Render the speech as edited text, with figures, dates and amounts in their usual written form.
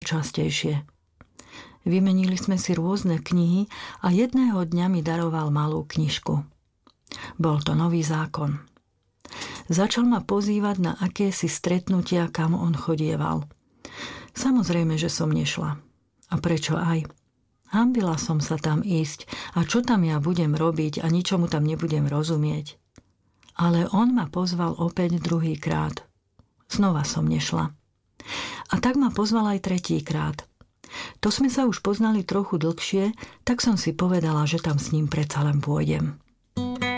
častejšie. Vymenili sme si rôzne knihy a jedného dňa mi daroval malú knižku. Bol to Nový zákon. Začal ma pozývať na akési stretnutia, kam on chodieval. Samozrejme, že som nešla. A prečo aj? Hanbila som sa tam ísť a čo tam ja budem robiť a ničomu tam nebudem rozumieť. Ale on ma pozval opäť druhýkrát. Znova som nešla. A tak ma pozval aj tretíkrát. To sme sa už poznali trochu dlhšie, tak som si povedala, že tam s ním predsa len pôjdem.